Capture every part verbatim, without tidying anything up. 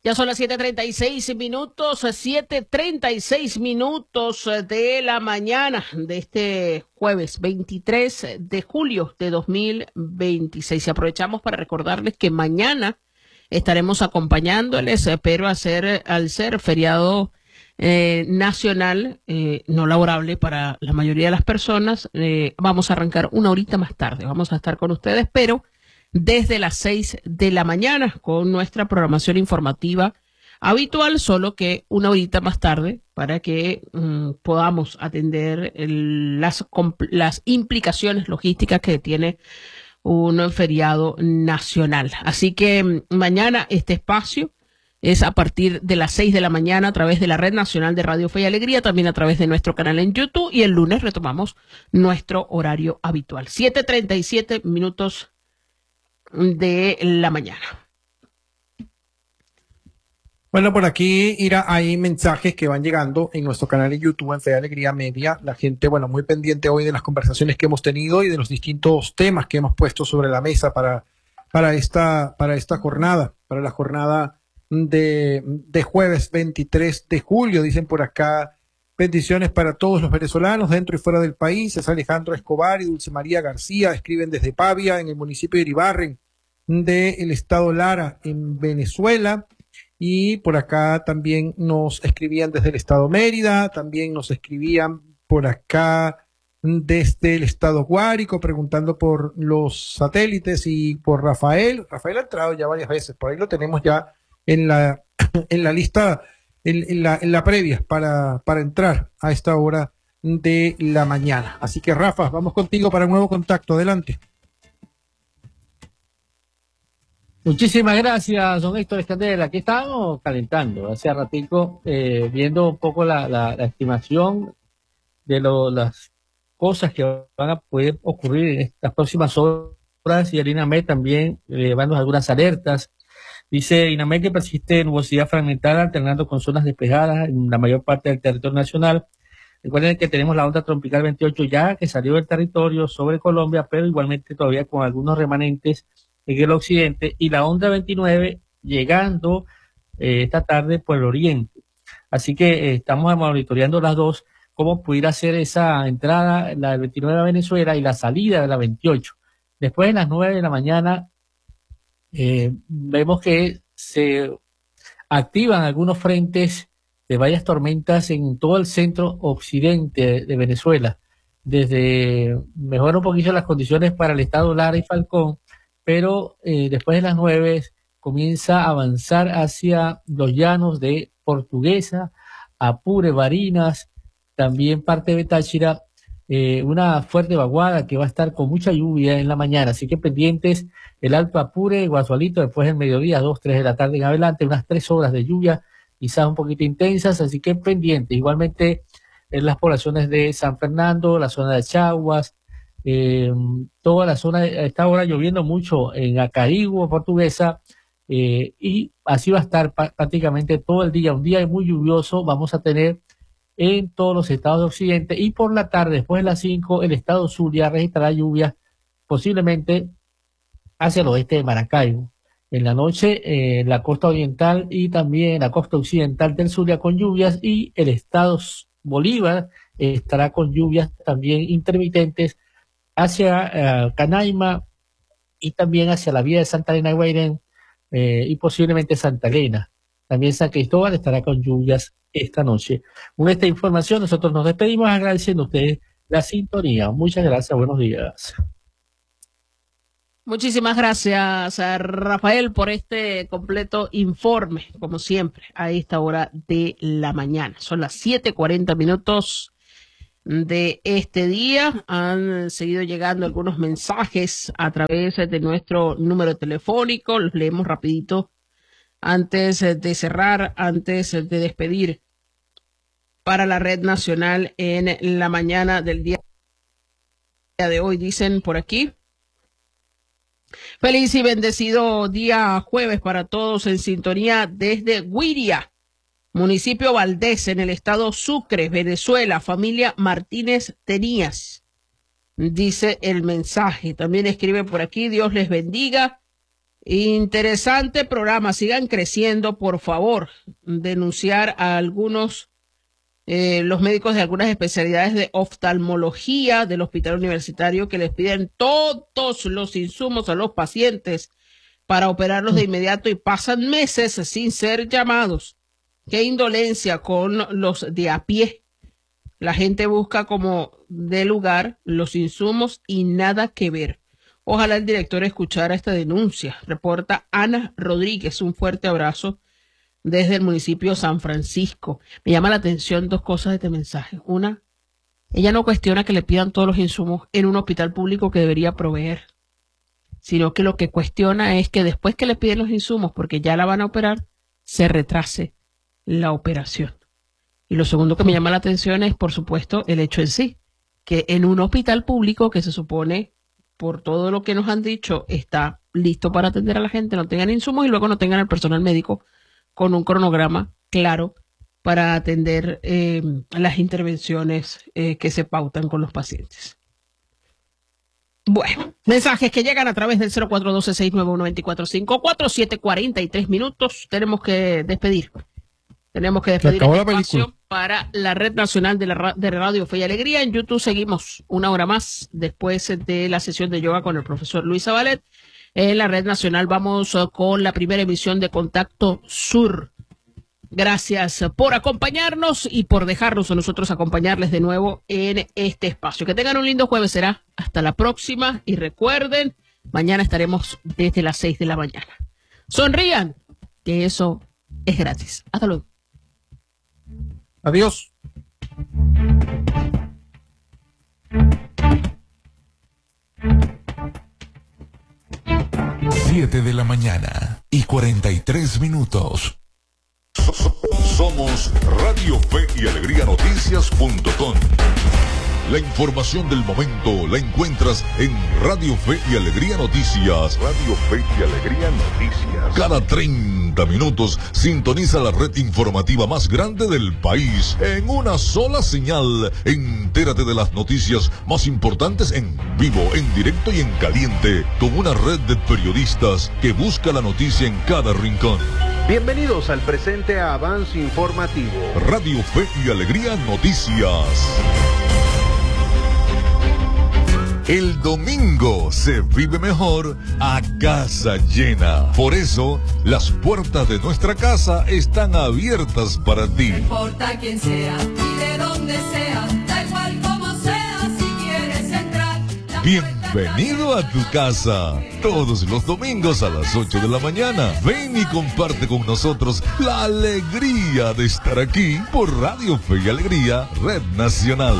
Ya son las siete treinta y seis minutos, siete treinta y seis minutos de la mañana de este jueves veintitrés de julio de dos mil veintiséis. Y aprovechamos para recordarles que mañana estaremos acompañándoles, pero a ser, al ser feriado eh, nacional, eh, no laborable para la mayoría de las personas, eh, vamos a arrancar una horita más tarde. Vamos a estar con ustedes, pero desde las seis de la mañana con nuestra programación informativa habitual, solo que una horita más tarde para que um, podamos atender el, las, las implicaciones logísticas que tiene un feriado nacional. Así que mañana este espacio es a partir de las seis de la mañana a través de la Red Nacional de Radio Fe y Alegría, también a través de nuestro canal en YouTube, y el lunes retomamos nuestro horario habitual. siete treinta y siete minutos de la mañana. Bueno, por aquí, Ira, hay mensajes que van llegando en nuestro canal en YouTube, en Fe y Alegría Media. La gente, bueno, muy pendiente hoy de las conversaciones que hemos tenido y de los distintos temas que hemos puesto sobre la mesa para, para, esta, para esta jornada, para la jornada de, de jueves veintitrés de julio. Dicen por acá, bendiciones para todos los venezolanos dentro y fuera del país. Es Alejandro Escobar y Dulce María García, escriben desde Pavia, en el municipio de Iribarren, del estado Lara, en Venezuela. Y por acá también nos escribían desde el estado Mérida, también nos escribían por acá desde el estado Guárico, preguntando por los satélites y por Rafael. Rafael ha entrado ya varias veces, por ahí lo tenemos ya en la, en la lista, en, en, la, en la previa para, para entrar a esta hora de la mañana. Así que, Rafa, vamos contigo para un nuevo contacto. Adelante. Muchísimas gracias, don Héctor Escandel. Aquí estamos calentando, hace ratico, eh, viendo un poco la, la, la estimación de lo, las cosas que van a poder ocurrir en estas próximas horas, y el INAMED también llevando eh, algunas alertas. Dice INAMED que persiste nubosidad fragmentada alternando con zonas despejadas en la mayor parte del territorio nacional. Recuerden que tenemos la onda tropical veintiocho ya que salió del territorio sobre Colombia, pero igualmente todavía con algunos remanentes en el occidente, y la onda veintinueve llegando eh, esta tarde por el oriente. Así que eh, estamos monitoreando las dos, cómo pudiera ser esa entrada, la del veintinueve a Venezuela, y la salida de la veintiocho. Después de las nueve de la mañana, eh, vemos que se activan algunos frentes de varias tormentas en todo el centro occidente de Venezuela. Desde, mejora un poquito las condiciones para el estado Lara y Falcón, pero eh, después de las nueve comienza a avanzar hacia los llanos de Portuguesa, Apure, Barinas, también parte de Táchira, eh, una fuerte vaguada que va a estar con mucha lluvia en la mañana, así que pendientes el Alto Apure, Guasualito, después del mediodía, dos, tres de la tarde en adelante, unas tres horas de lluvia, quizás un poquito intensas, así que pendientes. Igualmente en las poblaciones de San Fernando, la zona de Chaguas, Eh, toda la zona, está ahora lloviendo mucho en Acarigua, Portuguesa, eh, y así va a estar prácticamente todo el día, un día muy lluvioso vamos a tener en todos los estados de occidente, y por la tarde, después de las cinco, el estado Zulia registrará lluvias posiblemente hacia el oeste de Maracaibo. En la noche, eh, la costa oriental y también la costa occidental del Zulia con lluvias, y el estado Bolívar eh, estará con lluvias también intermitentes hacia uh, Canaima y también hacia la vía de Santa Elena de Guairén, eh, y posiblemente Santa Elena. También San Cristóbal estará con lluvias esta noche. Con esta información nosotros nos despedimos agradeciendo a ustedes la sintonía. Muchas gracias, buenos días. Muchísimas gracias, Rafael, por este completo informe, como siempre, a esta hora de la mañana. Son las siete cuarenta minutos de este día. Han seguido llegando algunos mensajes a través de nuestro número telefónico. Los leemos rapidito antes de cerrar, antes de despedir para la Red Nacional en la mañana del día de hoy. Dicen por aquí: feliz y bendecido día jueves para todos en sintonía desde Guiria, municipio Valdés, en el estado Sucre, Venezuela, familia Martínez Tenías, dice el mensaje. También escribe por aquí: Dios les bendiga Interesante programa, sigan creciendo, por favor. Denunciar a algunos, eh, los médicos de algunas especialidades de oftalmología del hospital universitario que les piden todos los insumos a los pacientes para operarlos de inmediato y pasan meses sin ser llamados. Qué indolencia con los de a pie. La gente busca como de lugar los insumos y nada que ver. Ojalá el director escuchara esta denuncia. Reporta Ana Rodríguez. Un fuerte abrazo desde el municipio de San Francisco. Me llama la atención dos cosas de este mensaje. Una, ella no cuestiona que le pidan todos los insumos en un hospital público que debería proveer, sino que lo que cuestiona es que después que le piden los insumos, porque ya la van a operar, se retrase la operación. Y lo segundo que me llama la atención es, por supuesto, el hecho en sí, que en un hospital público que se supone, por todo lo que nos han dicho, está listo para atender a la gente, no tengan insumos y luego no tengan el personal médico con un cronograma claro para atender eh, las intervenciones eh, que se pautan con los pacientes. Bueno, mensajes que llegan a través del cero cuatro uno dos, seis nueve uno, dos cuatro cinco cuatro, siete cuarenta y tres minutos. Tenemos que despedir. Tenemos que despedir el espacio para la Red Nacional de, la, de Radio Fe y Alegría. En YouTube seguimos una hora más después de la sesión de yoga con el profesor Luis Zabalet. En la Red Nacional vamos con la primera emisión de Contacto Sur. Gracias por acompañarnos y por dejarnos a nosotros acompañarles de nuevo en este espacio. Que tengan un lindo jueves, será hasta la próxima. Y recuerden, mañana estaremos desde las seis de la mañana. Sonrían, que eso es gratis. Hasta luego. Adiós. Siete de la mañana y cuarenta y tres minutos. Somos Radio Fe y Alegría Noticias punto com. La información del momento la encuentras en Radio Fe y Alegría Noticias. Radio Fe y Alegría Noticias. Cada treinta minutos sintoniza la red informativa más grande del país en una sola señal. Entérate de las noticias más importantes en vivo, en directo y en caliente, con una red de periodistas que busca la noticia en cada rincón. Bienvenidos al presente avance informativo. Radio Fe y Alegría Noticias. El domingo se vive mejor a casa llena. Por eso, las puertas de nuestra casa están abiertas para ti. No importa quién sea y de dónde sea, da igual como sea, si quieres entrar. Bienvenido a tu casa. Todos los domingos a las ocho de la mañana. Ven y comparte con nosotros la alegría de estar aquí por Radio Fe y Alegría, Red Nacional.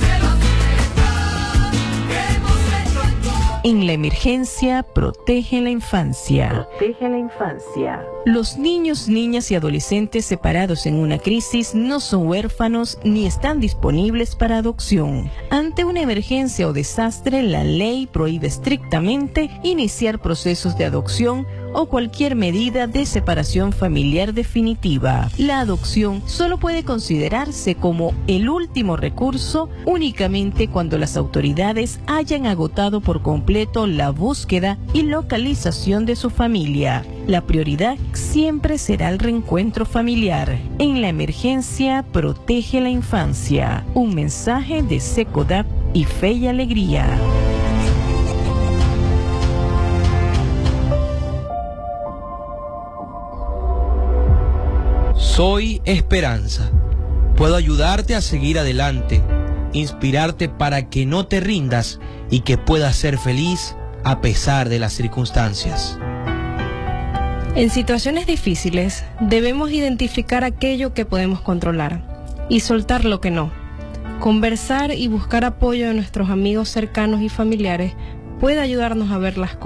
En la emergencia, protege la infancia. Protege la infancia. Los niños, niñas y adolescentes separados en una crisis no son huérfanos ni están disponibles para adopción. Ante una emergencia o desastre, la ley prohíbe estrictamente iniciar procesos de adopción o cualquier medida de separación familiar definitiva. La adopción solo puede considerarse como el último recurso únicamente cuando las autoridades hayan agotado por completo la búsqueda y localización de su familia. La prioridad siempre será el reencuentro familiar. En la emergencia, protege la infancia. Un mensaje de SECODAP y Fe y Alegría. Soy esperanza. Puedo ayudarte a seguir adelante, inspirarte para que no te rindas y que puedas ser feliz a pesar de las circunstancias. En situaciones difíciles debemos identificar aquello que podemos controlar y soltar lo que no. Conversar y buscar apoyo de nuestros amigos cercanos y familiares puede ayudarnos a ver las cosas